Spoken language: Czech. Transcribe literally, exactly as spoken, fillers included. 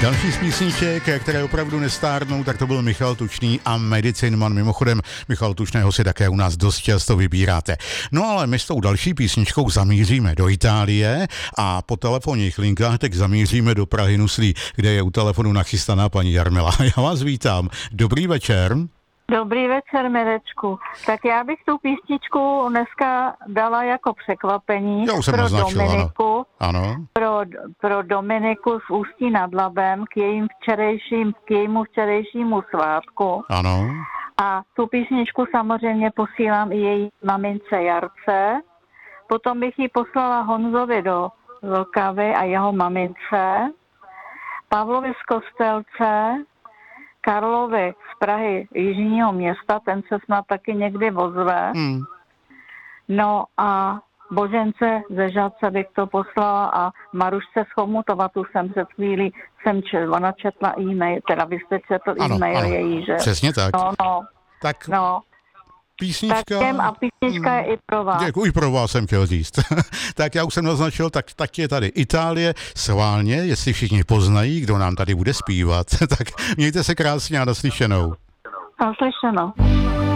Další z písniček, které opravdu nestárnou, tak to byl Michal Tučný a Medicine Man. Mimochodem, Michal Tučného si také u nás dost často vybíráte. No ale my s tou další písničkou zamíříme do Itálie a po telefonních linkách tak zamíříme do Prahy Nuslí, kde je u telefonu nachystaná paní Jarmila. Já vás vítám. Dobrý večer. Dobrý večer, Mirečku. Tak já bych tu písničku dneska dala jako překvapení pro naznačila, Dominiku. Ano. Pro, pro Dominiku z Ústí nad Labem k, jejím včerejším, k jejímu včerejšímu svátku. Ano. A tu písničku samozřejmě posílám i její mamince Jarce. Potom bych ji poslala Honzovi do Vlkavy a jeho mamince. Pavlovi z Kostelce, Karlovi z Prahy Jižního Města, ten se snad taky někdy ozve. Hmm. No a Božence ze Žadce bych to poslala a Marušce z Chomutova, tu jsem před chvílí, jsem čet, ona četla e-mail, teda vy jste četl ano, e-mail ano. její, že? Přesně tak. No, no. Tak no. Písnička... Tak těm a písnička hmm. je i pro vás. Děkuji, pro vás jsem chtěl říct. Tak já už jsem naznačil, tak, tak je tady Itálie. Sválně, jestli všichni poznají, kdo nám tady bude zpívat. Tak mějte se krásně a naslyšenou. Naslyšenou.